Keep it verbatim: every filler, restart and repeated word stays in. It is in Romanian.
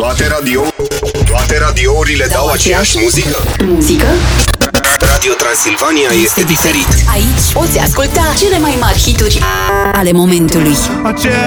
Toate radio Toate radiourile dau, dau aceeași muzică. Muzică? Radio Transilvania este diferit. Aici poți asculta cele mai mari hituri ale momentului.